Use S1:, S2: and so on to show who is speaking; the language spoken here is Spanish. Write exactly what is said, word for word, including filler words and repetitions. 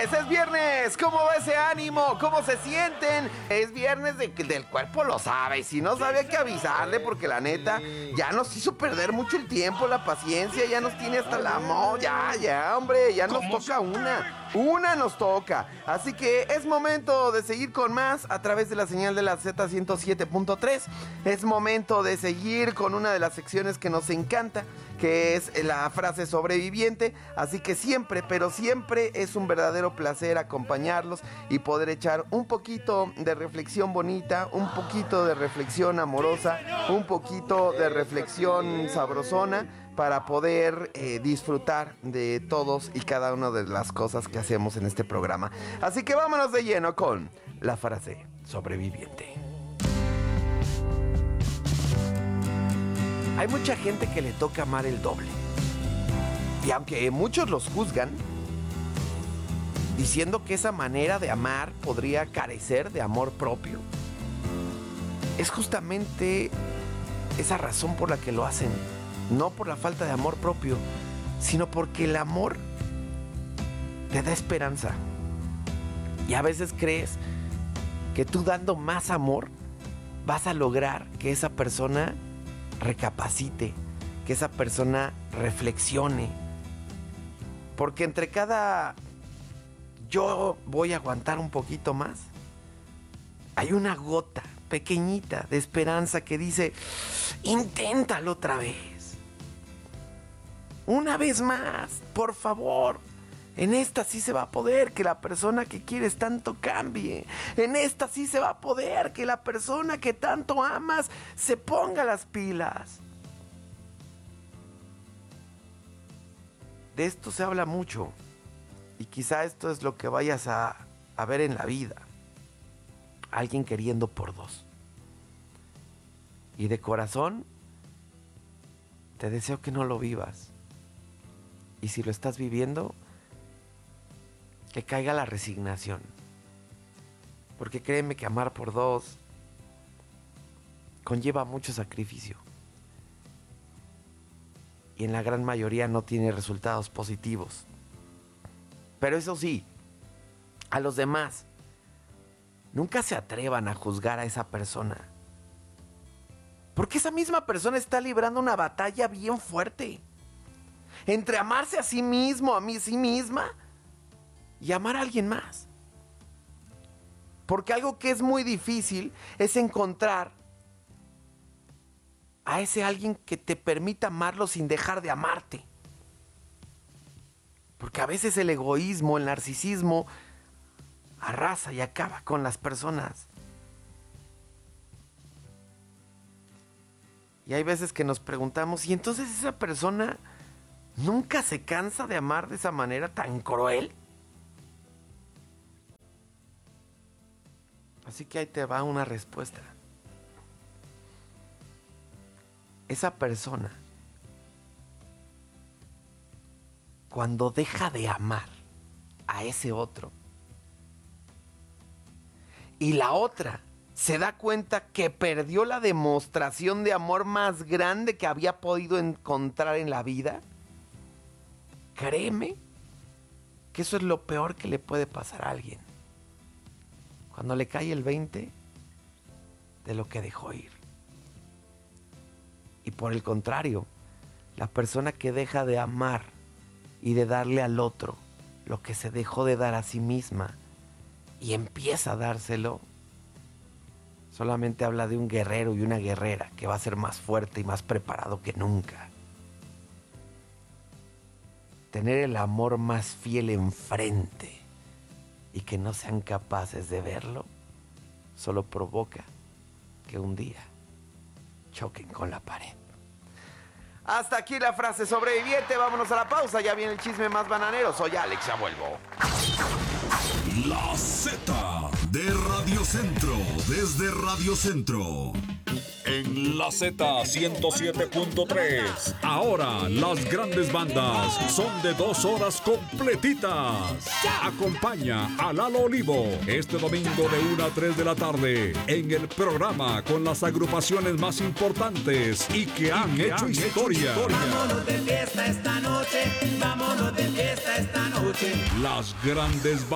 S1: viernes, es viernes. ¿Cómo va ese ánimo? ¿Cómo se sienten? Es viernes de que del cuerpo lo sabe. Y si no sabe, hay que avisarle, porque la neta ya nos hizo perder mucho el tiempo, la paciencia, ya nos tiene hasta la mo. Ya, ya, hombre, ya nos toca una. Una nos toca. Así que es momento de seguir con más a través de la señal de la Z ciento siete punto tres. Es momento de seguir con una de las secciones que nos encanta, que es la frase sobreviviente. Así que siempre, pero siempre es un verdadero placer acompañarlos y poder echar un poquito de reflexión bonita, un poquito de reflexión amorosa, un poquito de reflexión sabrosona, para poder eh, disfrutar de todos y cada una de las cosas que hacemos en este programa. Así que vámonos de lleno con la frase sobreviviente. Hay mucha gente que le toca amar el doble. Y aunque muchos los juzgan, diciendo que esa manera de amar podría carecer de amor propio, es justamente esa razón por la que lo hacen. No por la falta de amor propio, sino porque el amor te da esperanza. Y a veces crees que tú dando más amor vas a lograr que esa persona recapacite, que esa persona reflexione. Porque entre cada yo voy a aguantar un poquito más, hay una gota pequeñita de esperanza que dice, inténtalo otra vez. Una vez más, por favor. En esta sí se va a poder que la persona que quieres tanto cambie. En esta sí se va a poder que la persona que tanto amas se ponga las pilas. De esto se habla mucho. Y quizá esto es lo que vayas a, a ver en la vida. Alguien queriendo por dos. Y de corazón, te deseo que no lo vivas. Y si lo estás viviendo, que caiga la resignación. Porque créeme que amar por dos conlleva mucho sacrificio. Y en la gran mayoría no tiene resultados positivos. Pero eso sí, a los demás, nunca se atrevan a juzgar a esa persona. Porque esa misma persona está librando una batalla bien fuerte. Entre amarse a sí mismo, a mí, sí misma, y amar a alguien más. Porque algo que es muy difícil es encontrar a ese alguien que te permita amarlo sin dejar de amarte. Porque a veces el egoísmo, el narcisismo, arrasa y acaba con las personas. Y hay veces que nos preguntamos, ¿y entonces esa persona nunca se cansa de amar de esa manera tan cruel? Así que ahí te va una respuesta. Esa persona, cuando deja de amar a ese otro, y la otra se da cuenta que perdió la demostración de amor más grande que había podido encontrar en la vida, créeme que eso es lo peor que le puede pasar a alguien. Cuando le cae el veinte de lo que dejó ir. Y por el contrario, la persona que deja de amar y de darle al otro lo que se dejó de dar a sí misma y empieza a dárselo, solamente habla de un guerrero y una guerrera que va a ser más fuerte y más preparado que nunca. Tener el amor más fiel enfrente y que no sean capaces de verlo, solo provoca que un día choquen con la pared. Hasta aquí la frase sobreviviente. Vámonos a la pausa. Ya viene el chisme más bananero. Soy Alex, ya vuelvo.
S2: La Z de Radio Centro, desde Radio Centro.
S3: En la Z ciento siete punto tres. Ahora las grandes bandas son de dos horas completitas. Acompaña a Lalo Olivo este domingo de una a tres de la tarde en el programa con las agrupaciones más importantes y que han, y que hecho, han historia. hecho historia.
S4: Vámonos de fiesta esta noche, vámonos de fiesta esta noche.
S3: Las grandes bandas.